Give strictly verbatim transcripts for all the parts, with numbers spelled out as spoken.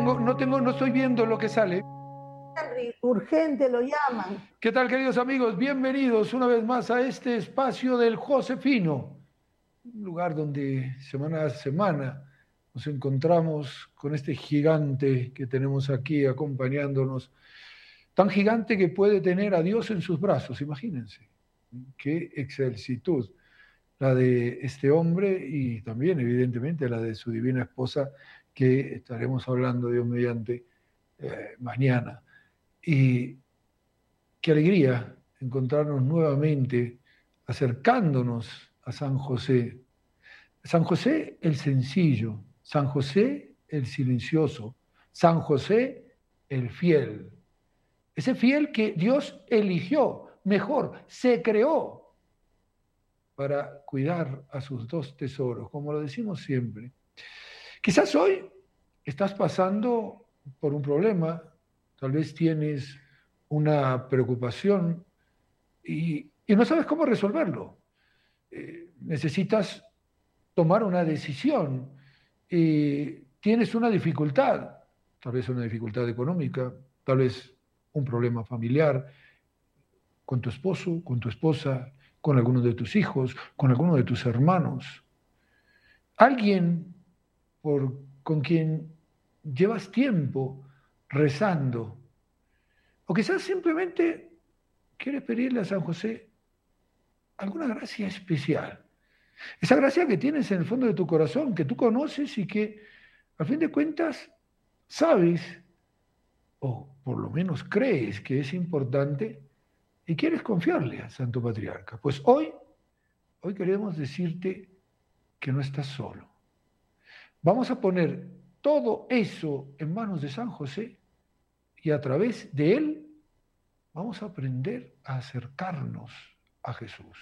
tengo, no tengo, no estoy viendo lo que sale. Urgente lo llaman. ¿Qué tal, queridos amigos? Bienvenidos una vez más a este espacio del Josefino, un lugar donde semana a semana nos encontramos con este gigante que tenemos aquí acompañándonos, tan gigante que puede tener a Dios en sus brazos, imagínense. Qué excelsitud la de este hombre y también, evidentemente, la de su divina esposa, que estaremos hablando, Dios mediante, eh, mañana. Y qué alegría encontrarnos nuevamente acercándonos a San José. San José el sencillo, San José el silencioso, San José el fiel. Ese fiel que Dios eligió, mejor, se creó para cuidar a sus dos tesoros, como lo decimos siempre. Quizás hoy estás pasando por un problema, tal vez tienes una preocupación y, y no sabes cómo resolverlo. Eh, necesitas tomar una decisión, eh, tienes una dificultad, tal vez una dificultad económica, tal vez un problema familiar con tu esposo, con tu esposa, con alguno de tus hijos, con alguno de tus hermanos. Alguien por, con quien llevas tiempo rezando. O quizás simplemente quieres pedirle a San José alguna gracia especial. Esa gracia que tienes en el fondo de tu corazón, que tú conoces y que, al fin de cuentas, sabes, o por lo menos crees que es importante, y quieres confiarle a Santo Patriarca. Pues hoy, hoy queremos decirte que no estás solo. Vamos a poner todo eso en manos de San José y a través de él vamos a aprender a acercarnos a Jesús.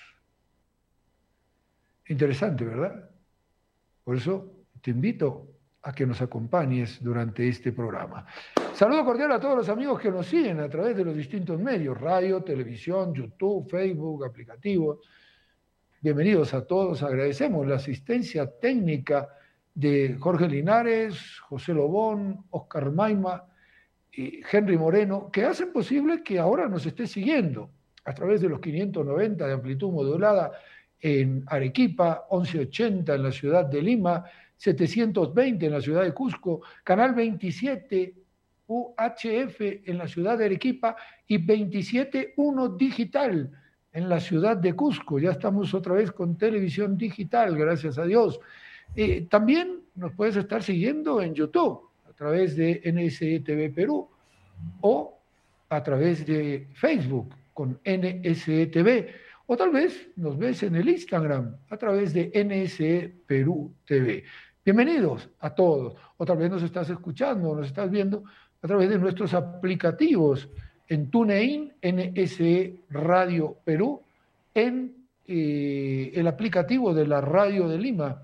Interesante, ¿verdad? Por eso te invito a que nos acompañes durante este programa. Saludo cordial a todos los amigos que nos siguen a través de los distintos medios, radio, televisión, YouTube, Facebook, aplicativos. Bienvenidos a todos, agradecemos la asistencia técnica de Jorge Linares, José Lobón, Oscar Maima y Henry Moreno, que hacen posible que ahora nos esté siguiendo a través de los quinientos noventa de amplitud modulada en Arequipa, once ochenta en la ciudad de Lima, setecientos veinte en la ciudad de Cusco, canal veintisiete U H F en la ciudad de Arequipa y veintisiete uno digital en la ciudad de Cusco. Ya estamos otra vez con televisión digital, gracias a Dios. Eh, también nos puedes estar siguiendo en YouTube a través de N S E T V Perú o a través de Facebook con N S E T V, o tal vez nos ves en el Instagram a través de N S E Perú T V. Bienvenidos a todos, o tal vez nos estás escuchando o nos estás viendo a través de nuestros aplicativos en TuneIn, N S E Radio Perú, en eh, el aplicativo de la Radio de Lima,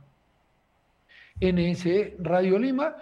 N S E Radio Lima,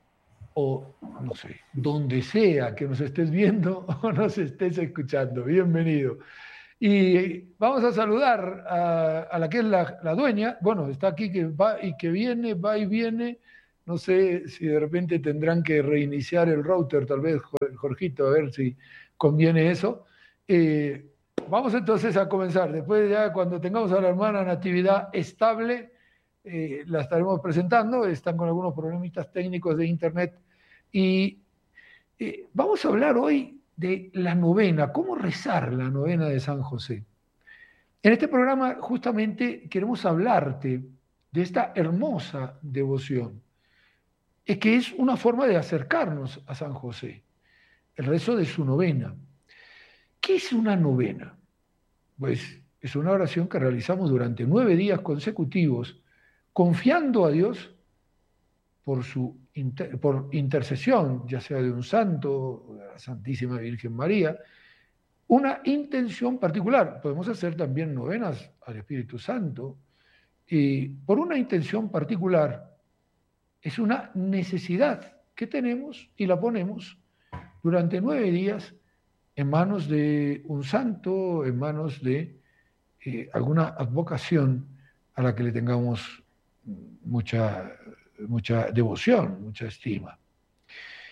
o no sé, donde sea que nos estés viendo o nos estés escuchando. Bienvenido. Y vamos a saludar a, a la que es la, la dueña, bueno, está aquí que va y que viene, va y viene, no sé si de repente tendrán que reiniciar el router, tal vez, Jorgito, a ver si conviene eso. Eh, vamos entonces a comenzar, después ya cuando tengamos a la hermana Natividad estable, eh, la estaremos presentando, están con algunos problemitas técnicos de internet, y eh, vamos a hablar hoy de la novena, cómo rezar la novena de San José. En este programa justamente queremos hablarte de esta hermosa devoción, es que es una forma de acercarnos a San José, el rezo de su novena. ¿Qué es una novena? Pues es una oración que realizamos durante nueve días consecutivos, confiando a Dios por su inter, por intercesión, ya sea de un santo, de la Santísima Virgen María, una intención particular. Podemos hacer también novenas al Espíritu Santo, y por una intención particular. Es una necesidad que tenemos y la ponemos durante nueve días en manos de un santo, en manos de eh, alguna advocación a la que le tengamos mucha, mucha devoción, mucha estima.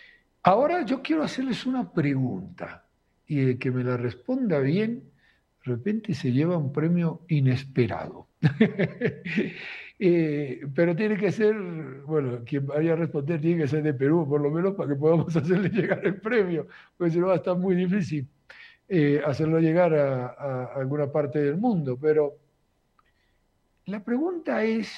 Ahora yo quiero hacerles una pregunta y el que me la responda bien, de repente se lleva un premio inesperado. Eh, pero tiene que ser, bueno, quien vaya a responder tiene que ser de Perú, por lo menos para que podamos hacerle llegar el premio, porque si no va a estar muy difícil eh, hacerlo llegar a, a alguna parte del mundo. Pero la pregunta es,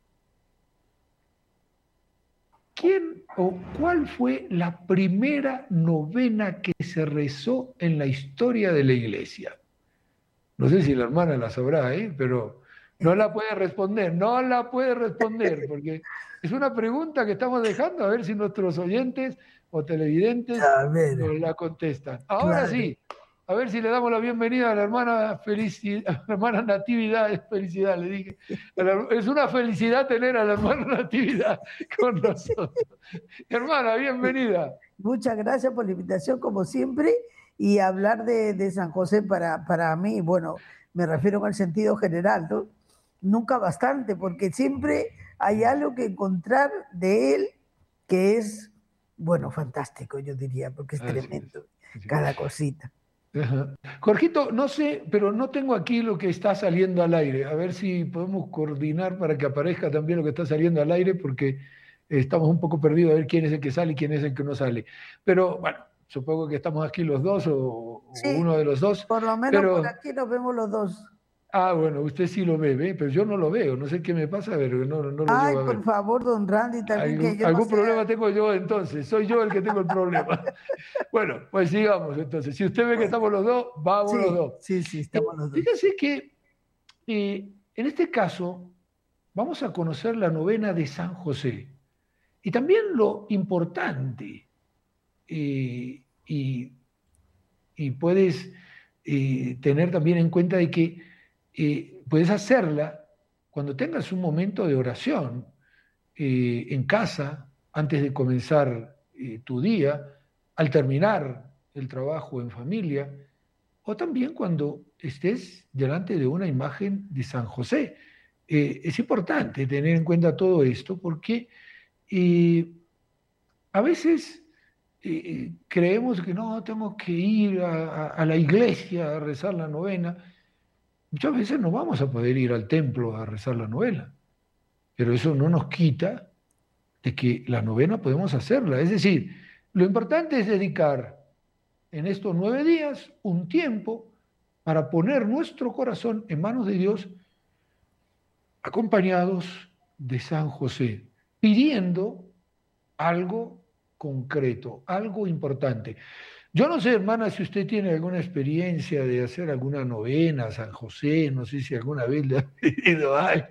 ¿quién o cuál fue la primera novena que se rezó en la historia de la iglesia? No sé si la hermana la sabrá, ¿eh? Pero no la puede responder, no la puede responder, porque es una pregunta que estamos dejando a ver si nuestros oyentes o televidentes A ver, nos la contestan. Ahora claro. sí, a ver si le damos la bienvenida a la hermana, Felici- a la hermana Natividad, es felicidad, le dije. A la- Es una felicidad tener a la hermana Natividad con nosotros. Hermana, bienvenida. Muchas gracias por la invitación, como siempre, y hablar de, de San José para, para mí, bueno, me refiero en el sentido general, ¿no? Nunca bastante, porque siempre hay algo que encontrar de él que es, bueno, fantástico, yo diría, porque es Así es. tremendo, Sí. cada cosita. Ajá. Jorgito, no sé, pero no tengo aquí lo que está saliendo al aire. A ver si podemos coordinar para que aparezca también lo que está saliendo al aire, porque estamos un poco perdidos a ver quién es el que sale y quién es el que no sale. Pero bueno, supongo que estamos aquí los dos o, o Sí, uno de los dos. por lo menos por Pero, aquí nos vemos los dos. ah, bueno, usted sí lo ve, ¿ve? Pero yo no lo veo. No sé qué me pasa, pero no, no lo Ay, llego a por ver. favor, don Randy, también que Algún, yo no algún sé. problema tengo yo entonces. Soy yo el que tengo el problema. Bueno, pues sigamos entonces. Si usted ve que Bueno, estamos los dos, vamos los sí, dos. sí, sí, Eh, estamos los dos. fíjese que eh, en este caso vamos a conocer la novena de San José y también lo importante, eh, y, y puedes eh, tener también en cuenta de que eh, puedes hacerla cuando tengas un momento de oración eh, en casa, antes de comenzar eh, tu día, al terminar el trabajo en familia, o también cuando estés delante de una imagen de San José. Eh, es importante tener en cuenta todo esto porque eh, a veces eh, creemos que no, tengo que ir a, a, a la iglesia a rezar la novena. Muchas veces no vamos a poder ir al templo a rezar la novena, pero eso no nos quita de que la novena podemos hacerla. Es decir, lo importante es dedicar en estos nueve días un tiempo para poner nuestro corazón en manos de Dios, acompañados de San José, pidiendo algo concreto, algo importante. Yo no sé, hermana, si usted tiene alguna experiencia de hacer alguna novena a San José, no sé si alguna vez le ha pedido algo.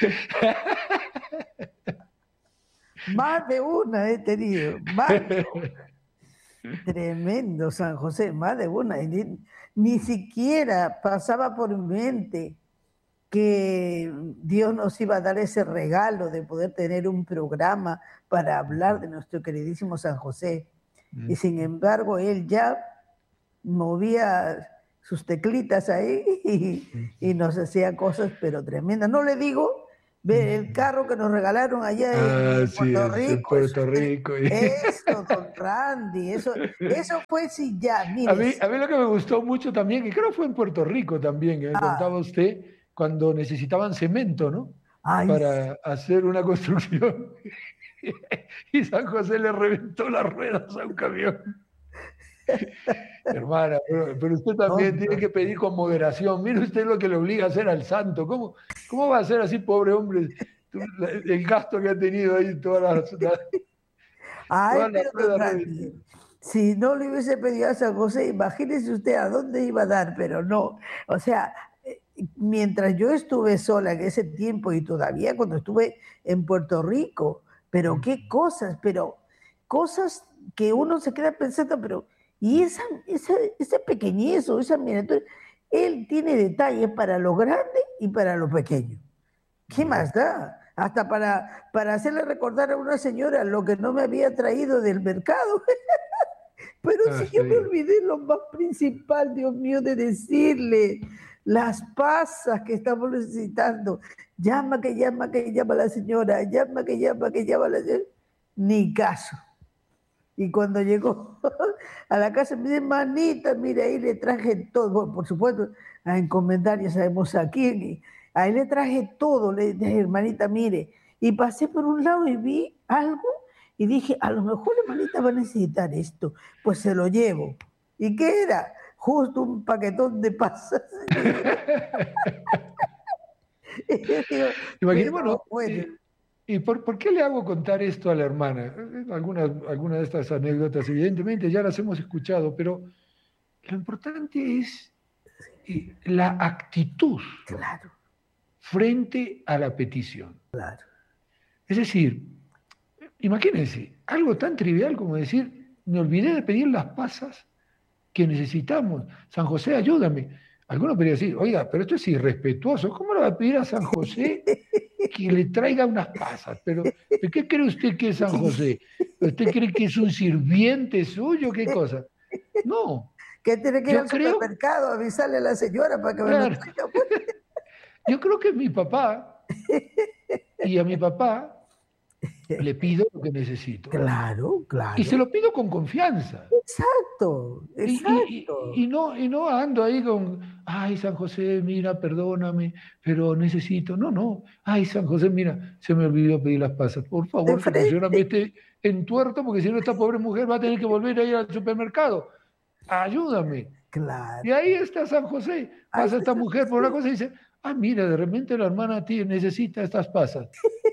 Más de una he tenido, más de una. Tremendo San José, más de una. Y Ni, ni siquiera pasaba por mi mente que Dios nos iba a dar ese regalo de poder tener un programa para hablar de nuestro queridísimo San José. Y sin embargo, él ya movía sus teclitas ahí y, y nos hacía cosas, pero tremendas. No le digo, ve el carro que nos regalaron allá en, Ah, en sí, Puerto es en Rico. Eso, Puerto Rico. eso, don Randy, eso, eso fue sí ya, A mire. mí, a mí lo que me gustó mucho también, que creo fue en Puerto Rico también, que me Ah, contaba usted, cuando necesitaban cemento, ¿no? ay, Para hacer una construcción. Y San José le reventó las ruedas a un camión. Hermana, pero, pero usted también tiene que pedir con moderación. Mire usted lo que le obliga a hacer al santo. ¿Cómo, cómo va a ser así, pobre hombre? Tú, la- el gasto que ha tenido ahí todas las, las, ay, todas las pero don ruedas Randy, reventadas. si no le hubiese pedido a San José, imagínese usted a dónde iba a dar, pero no. O sea, eh, mientras yo estuve sola en ese tiempo y todavía cuando estuve en Puerto Rico, pero qué cosas, pero cosas que uno se queda pensando, pero y esa, esa, esa pequeñez o esa miniatura, él tiene detalles para lo grande y para lo pequeño. ¿Qué más da? Hasta para, para hacerle recordar a una señora lo que no me había traído del mercado. Pero Ah, si yo me sí. olvidé lo más principal, Dios mío, de decirle las pasas que estamos necesitando. Llama, que llama, que llama la señora, llama, que llama, que llama la señora. Ni caso. Y cuando llegó a la casa me dice, manita, mire, ahí le traje todo. Bueno, por supuesto, a encomendar, ya sabemos a quién. Y ahí le traje todo, le dije, hermanita, mire. Y pasé por un lado y vi algo y dije, a lo mejor la hermanita va a necesitar esto. Pues se lo llevo. ¿Y qué era? Justo un paquetón de pasas. Y yo digo, Imagínate, bueno, pero bueno, eh, ¿y por, por qué le hago contar esto a la hermana? Eh, Algunas, algunas de estas anécdotas, evidentemente, ya las hemos escuchado, pero lo importante es eh, la actitud claro, frente a la petición. claro. Es decir, imagínense, algo tan trivial como decir, me olvidé de pedir las pasas que necesitamos. San José, ayúdame. Algunos podrían decir, oiga, pero esto es irrespetuoso. ¿Cómo le va a pedir a San José que le traiga unas pasas? Pero, ¿de qué cree usted que es San José? ¿Usted cree que es un sirviente suyo? ¿Qué cosa? No, Que tiene que ir yo al creo, supermercado a avisarle a la señora para que me lo claro, traiga. Pues. yo creo que mi papá, y a mi papá le pido lo que necesito. Claro, Y se claro. lo pido con confianza. Exacto, Y, y- y- exacto. y no, y no ando ahí con, ay, San José, mira, perdóname, pero necesito. No, no. Ay, San José, mira, se me olvidó pedir las pasas. Por De favor, que la señora me frente, esté entuerto, porque si no, esta pobre mujer va a tener que volver a ir al supermercado. Ayúdame. Y claro. ahí está San José. Ahí Pasa está esta San mujer por una José. cosa y dice, ah, mira, de repente la hermana tiene, necesita estas pasas.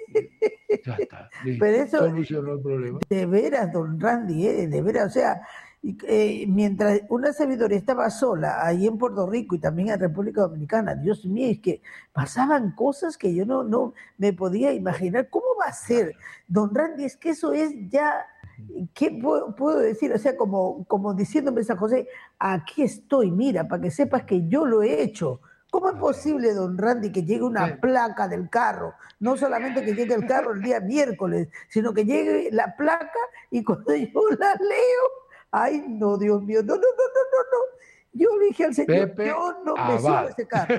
Ya está, Pero listo, eso, solucionó el problema. de veras, don Randy, ¿eh? De veras, o sea, y, eh, mientras una servidora estaba sola ahí en Puerto Rico y también en República Dominicana, Dios mío, es que pasaban cosas que yo no, no me podía imaginar. ¿Cómo va a ser, Claro. don Randy? Es que eso es ya, ¿qué puedo, puedo decir? O sea, como, como diciéndome San José, aquí estoy, mira, para que sepas que yo lo he hecho. ¿Cómo es Así posible, es. don Randy, que llegue una Eh, placa del carro? No solamente que llegue el carro el día miércoles, sino que llegue la placa y cuando yo la leo, ay, no, Dios mío, no, no, no, no, no, no. Yo le dije al Señor, Pepe yo no me subo a Abad. ese carro.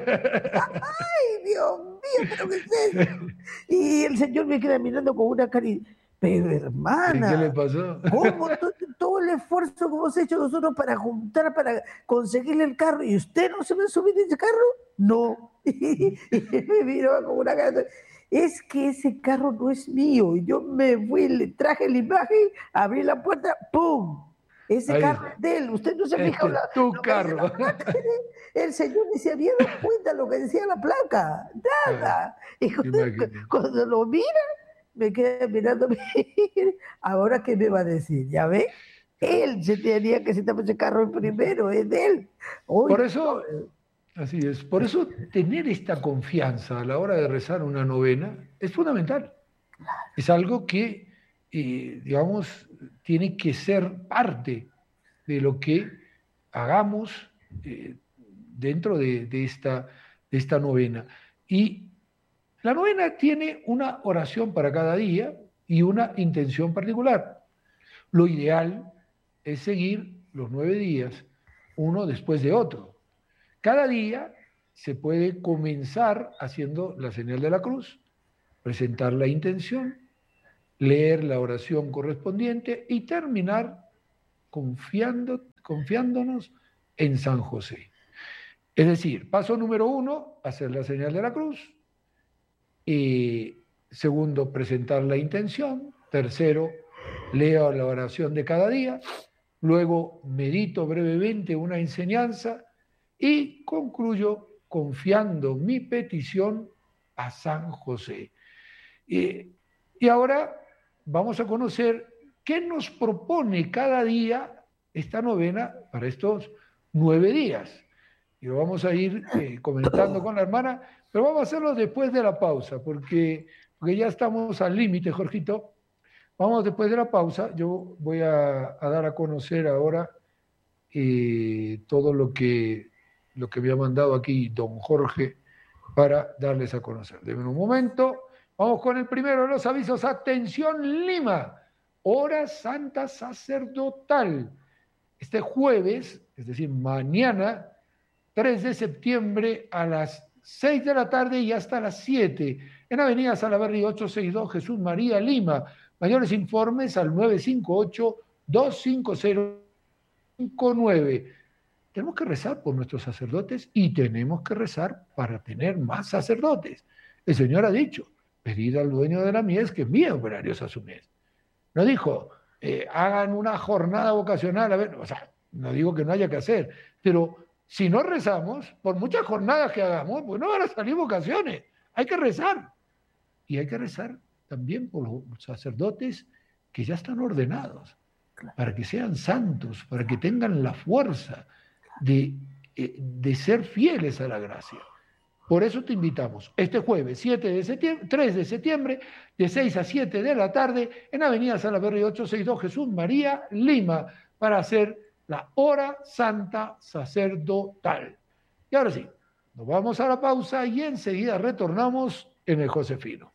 Ay, Dios mío, pero ¿qué es esto? Y el Señor me queda mirando con una cara y, pero ¿Y qué le hermana, pasó? ¿cómo to- todo el esfuerzo que hemos hecho nosotros para juntar, para conseguirle el carro y usted no se va a subir en ese carro? No. Y, me miró con una cara. Es que ese carro no es mío. Y yo me fui, le traje la imagen, abrí la puerta, ¡pum! Ese Ahí carro es está. de él. Usted no se fija Este la- es tu lo que dice la carro. placa. El señor ni se había dado cuenta lo que decía la placa. Ay, Nada. Y cuando, imagínate. cuando lo mira, me queda mirando. Ahora, ¿qué me va a decir? ¿Ya ve? Él se tenía que sentar en ese carro primero, es de él. Por Uy, no, eso, así es, por eso tener esta confianza a la hora de rezar una novena es fundamental. Es algo que, eh, digamos, tiene que ser parte de lo que hagamos eh, dentro de, de esta, de esta novena. Y la novena tiene una oración para cada día y una intención particular. Lo ideal es seguir los nueve días, uno después de otro. Cada día se puede comenzar haciendo la señal de la cruz, presentar la intención, leer la oración correspondiente y terminar confiando, confiándonos en San José. Es decir, paso número uno, hacer la señal de la cruz. Y segundo, presentar la intención. Tercero, leo la oración de cada día. Luego, medito brevemente una enseñanza y concluyo confiando mi petición a San José. Y, y ahora vamos a conocer qué nos propone cada día esta novena para estos nueve días. Y lo vamos a ir eh, comentando con la hermana, pero vamos a hacerlo después de la pausa, porque, porque ya estamos al límite, Jorgito. Vamos después de la pausa. Yo voy a, a dar a conocer ahora eh, todo lo que, lo que me ha mandado aquí don Jorge para darles a conocer. Denme un momento. Vamos con el primero de los avisos. Atención Lima, hora santa sacerdotal. Este jueves, es decir, mañana, tres de septiembre a las seis de la tarde y hasta las siete, en Avenida Salaverry ochocientos sesenta y dos, Jesús María, Lima. Mayores informes al nueve cinco ocho, dos cinco cero cinco nueve. Tenemos que rezar por nuestros sacerdotes y tenemos que rezar para tener más sacerdotes. El Señor ha dicho, pedid al dueño de la mies que envíe operarios a su mies. No dijo, eh, hagan una jornada vocacional, a ver, o sea, no digo que no haya que hacer, pero si no rezamos, por muchas jornadas que hagamos, pues no van a salir vocaciones, hay que rezar. Y hay que rezar también por los sacerdotes que ya están ordenados, para que sean santos, para que tengan la fuerza de, de ser fieles a la gracia. Por eso te invitamos este jueves siete de septiembre, tres de septiembre, de seis a siete de la tarde, en Avenida Salaverry ochocientos sesenta y dos, Jesús María, Lima, para hacer la hora santa sacerdotal. Y ahora sí, nos vamos a la pausa y enseguida retornamos en el Josefino.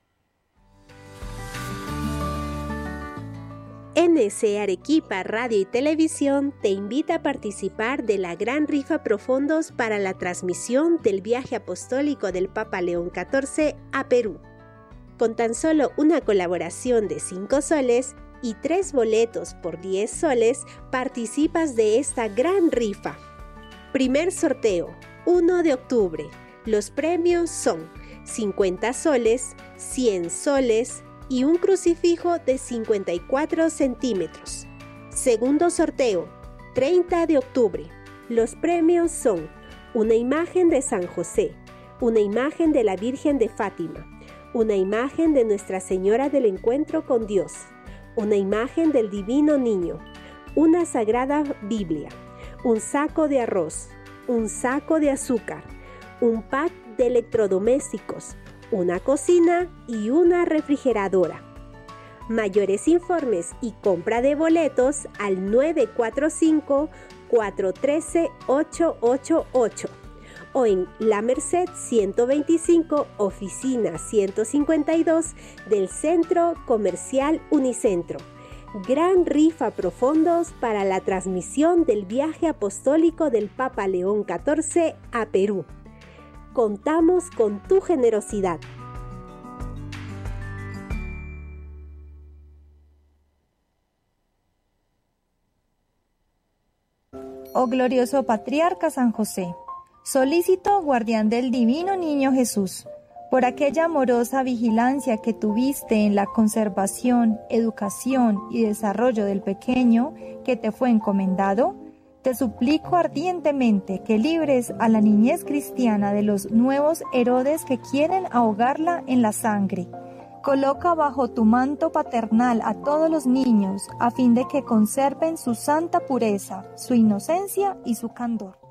N C Arequipa Radio y Televisión te invita a participar de la gran rifa Profondos para la transmisión del viaje apostólico del Papa León catorce a Perú. Con tan solo una colaboración de cinco soles y tres boletos por diez soles, participas de esta gran rifa. Primer sorteo, uno de octubre. Los premios son cincuenta soles, cien soles, y un crucifijo de cincuenta y cuatro centímetros. Segundo sorteo, treinta de octubre. Los premios son una imagen de San José, una imagen de la Virgen de Fátima, una imagen de Nuestra Señora del Encuentro con Dios, una imagen del Divino Niño, una Sagrada Biblia, un saco de arroz, un saco de azúcar, un pack de electrodomésticos, una cocina y una refrigeradora. Mayores informes y compra de boletos al nueve cuatro cinco, cuatro uno tres, ocho ocho ocho o en La Merced ciento veinticinco, oficina ciento cincuenta y dos del Centro Comercial Unicentro. Gran rifa Profondos para la transmisión del viaje apostólico del Papa León catorce a Perú. Contamos con tu generosidad. Oh glorioso Patriarca San José, solícito guardián del Divino Niño Jesús, por aquella amorosa vigilancia que tuviste en la conservación, educación y desarrollo del pequeño que te fue encomendado, te suplico ardientemente que libres a la niñez cristiana de los nuevos Herodes que quieren ahogarla en la sangre. Coloca bajo tu manto paternal a todos los niños, a fin de que conserven su santa pureza, su inocencia y su candor.